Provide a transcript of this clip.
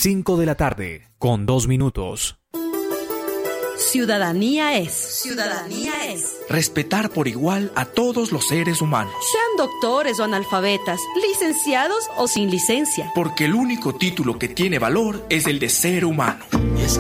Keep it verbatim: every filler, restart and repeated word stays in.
cinco de la tarde, con dos minutos. Ciudadanía es. Ciudadanía es. Respetar por igual a todos los seres humanos. Sean doctores o analfabetas, licenciados o sin licencia. Porque el único título que tiene valor es el de ser humano.